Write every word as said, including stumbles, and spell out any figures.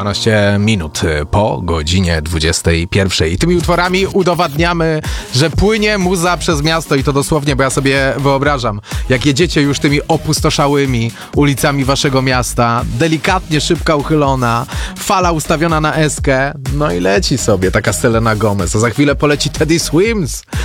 dwanaście minut po godzinie dwudziestej pierwszej. I tymi utworami udowadniamy, że płynie muza przez miasto i to dosłownie, bo ja sobie wyobrażam, jak jedziecie już tymi opustoszałymi ulicami waszego miasta, delikatnie szybka uchylona, fala ustawiona na eskę, no i leci sobie taka Selena Gomez, a za chwilę poleci Teddy Swims